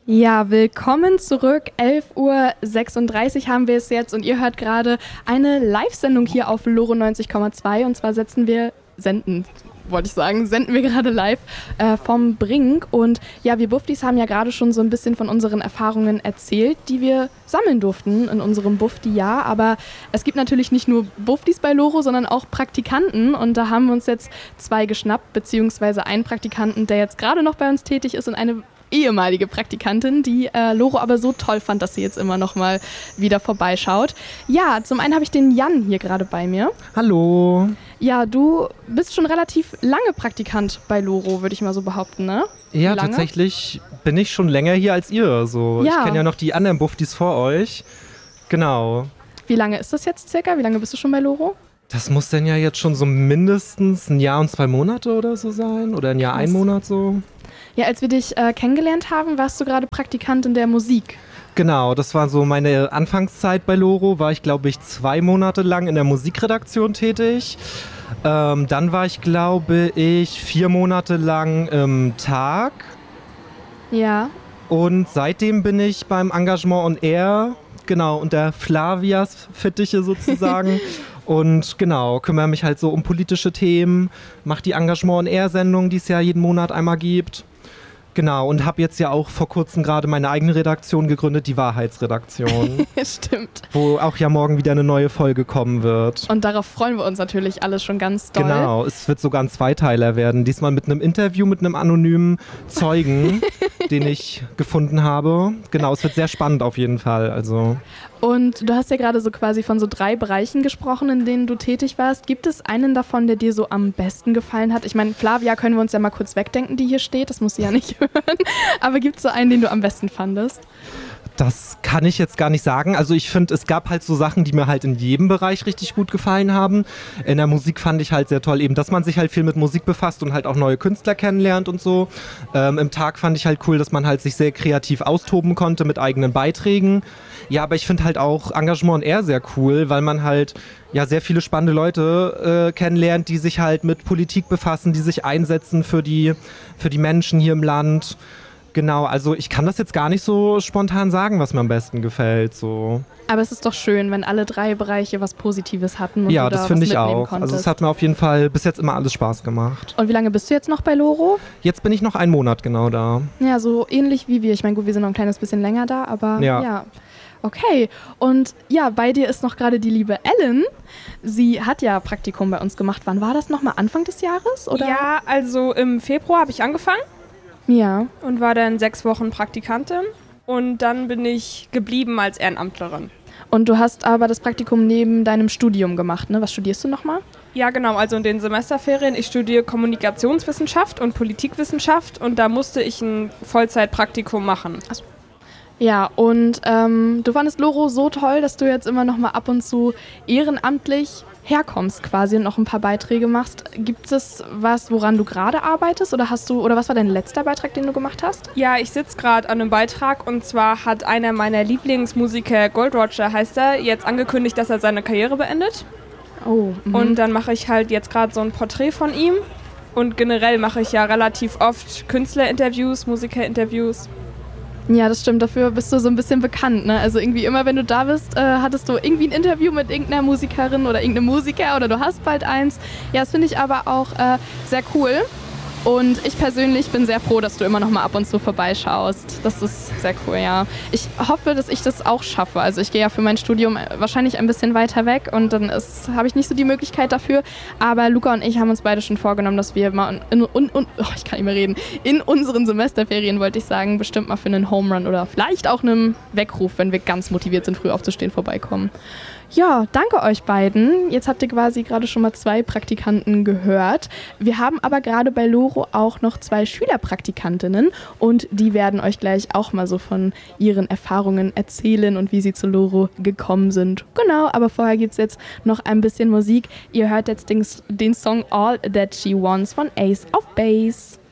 Ja, willkommen zurück. 11:36 Uhr haben wir es jetzt und ihr hört gerade eine Live-Sendung hier auf Loro 90,2 und zwar senden wir gerade live vom Brink. Und ja, wir Buffdies haben ja gerade schon so ein bisschen von unseren Erfahrungen erzählt, die wir sammeln durften in unserem Buffdi-Jahr. Aber es gibt natürlich nicht nur Buffdies bei Loro, sondern auch Praktikanten. Und da haben wir uns jetzt zwei geschnappt, beziehungsweise einen Praktikanten, der jetzt gerade noch bei uns tätig ist und eine ehemalige Praktikantin, die Loro aber so toll fand, dass sie jetzt immer noch mal wieder vorbeischaut. Ja, zum einen habe ich den Jan hier gerade bei mir. Hallo. Ja, du bist schon relativ lange Praktikant bei Loro, würde ich mal so behaupten, ne? Ja, tatsächlich bin ich schon länger hier als ihr. So. Ja. Ich kenne ja noch die anderen Buffdies vor euch. Genau. Wie lange ist das jetzt circa? Wie lange bist du schon bei Loro? Das muss dann ja jetzt schon so mindestens ein Jahr und 2 Monate oder so sein. Oder ein Jahr, 1 Monat so. Ja, als wir dich kennengelernt haben, warst du gerade Praktikant in der Musik. Genau, das war so meine Anfangszeit bei Loro. War ich, glaube ich, 2 Monate lang in der Musikredaktion tätig. Dann war ich, glaube ich, 4 Monate lang im Tag. Ja. Und seitdem bin ich beim Engagement on Air, genau, unter Flavias Fittiche sozusagen. Und genau, kümmere mich halt so um politische Themen, mache die Engagement on Air Sendung, die es ja jeden Monat einmal gibt. Genau, und habe jetzt ja auch vor kurzem gerade meine eigene Redaktion gegründet, die Wahrheitsredaktion. Stimmt. Wo auch ja morgen wieder eine neue Folge kommen wird. Und darauf freuen wir uns natürlich alle schon ganz doll. Genau, es wird sogar ein Zweiteiler werden. Diesmal mit einem Interview mit einem anonymen Zeugen, den ich gefunden habe. Genau, es wird sehr spannend auf jeden Fall. Also. Und du hast ja gerade so quasi von so 3 Bereichen gesprochen, in denen du tätig warst. Gibt es einen davon, der dir so am besten gefallen hat? Ich meine, Flavia können wir uns ja mal kurz wegdenken, die hier steht. Das muss sie ja nicht hören. Aber gibt es so einen, den du am besten fandest? Das kann ich jetzt gar nicht sagen. Also ich finde, es gab halt so Sachen, die mir halt in jedem Bereich richtig gut gefallen haben. In der Musik fand ich halt sehr toll, eben, dass man sich halt viel mit Musik befasst und halt auch neue Künstler kennenlernt und so. Im Tag fand ich halt cool, dass man halt sich sehr kreativ austoben konnte mit eigenen Beiträgen. Ja, aber ich finde halt auch Engagement on Air sehr cool, weil man halt ja sehr viele spannende Leute kennenlernt, die sich halt mit Politik befassen, die sich einsetzen für die Menschen hier im Land. Genau, also ich kann das jetzt gar nicht so spontan sagen, was mir am besten gefällt. So. Aber es ist doch schön, wenn alle 3 Bereiche was Positives hatten und ja, du da das finde ich auch. Konntest. Also es hat mir auf jeden Fall bis jetzt immer alles Spaß gemacht. Und wie lange bist du jetzt noch bei Loro? Jetzt bin ich noch 1 Monat genau da. Ja, so ähnlich wie wir. Ich meine, gut, wir sind noch ein kleines bisschen länger da, aber ja. Okay, und ja, bei dir ist noch gerade die liebe Ellen. Sie hat ja Praktikum bei uns gemacht. Wann war das nochmal? Anfang des Jahres? Oder? Ja, also im Februar habe ich angefangen. Ja. Und war dann 6 Wochen Praktikantin. Und dann bin ich geblieben als Ehrenamtlerin. Und du hast aber das Praktikum neben deinem Studium gemacht, ne? Was studierst du nochmal? Ja, genau. Also in den Semesterferien. Ich studiere Kommunikationswissenschaft und Politikwissenschaft. Und da musste ich ein Vollzeitpraktikum machen. Achso. Ja, und du fandest Loro so toll, dass du jetzt immer noch mal ab und zu ehrenamtlich herkommst quasi und noch ein paar Beiträge machst. Gibt es was, woran du gerade arbeitest oder was war dein letzter Beitrag, den du gemacht hast? Ja, ich sitze gerade an einem Beitrag und zwar hat einer meiner Lieblingsmusiker, Gold Roger heißt er, jetzt angekündigt, dass er seine Karriere beendet. Oh. Und dann mache ich halt jetzt gerade so ein Porträt von ihm und generell mache ich ja relativ oft Künstlerinterviews, Musikerinterviews. Ja, das stimmt. Dafür bist du so ein bisschen bekannt, ne? Also irgendwie immer, wenn du da bist, hattest du irgendwie ein Interview mit irgendeiner Musikerin oder irgendeinem Musiker oder du hast bald eins. Ja, das finde ich aber auch sehr cool. Und ich persönlich bin sehr froh, dass du immer noch mal ab und zu vorbeischaust. Das ist sehr cool, ja. Ich hoffe, dass ich das auch schaffe. Also ich gehe ja für mein Studium wahrscheinlich ein bisschen weiter weg und dann habe ich nicht so die Möglichkeit dafür. Aber Luca und ich haben uns beide schon vorgenommen, dass wir mal in unseren Semesterferien, wollte ich sagen, bestimmt mal für einen Home Run oder vielleicht auch einen Weckruf, wenn wir ganz motiviert sind, früh aufzustehen, vorbeikommen. Ja, danke euch beiden. Jetzt habt ihr quasi gerade schon mal 2 Praktikanten gehört. Wir haben aber gerade bei Loro auch noch 2 Schülerpraktikantinnen und die werden euch gleich auch mal so von ihren Erfahrungen erzählen und wie sie zu Loro gekommen sind. Genau, aber vorher gibt es jetzt noch ein bisschen Musik. Ihr hört jetzt den Song All That She Wants von Ace of Base.